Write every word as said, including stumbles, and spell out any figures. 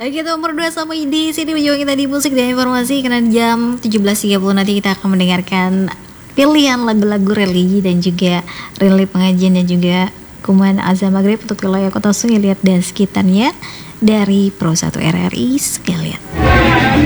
Oke, itu nomor dua sama di sini menjawab kita di musik dan informasi. Karena jam tujuh belas tiga puluh nanti kita akan mendengarkan pilihan lagu-lagu religi dan juga religi pengajian dan juga kuman azan maghrib untuk wilayah Kota Sungai Liat dan sekitarnya dari Pro satu R R I sekalian.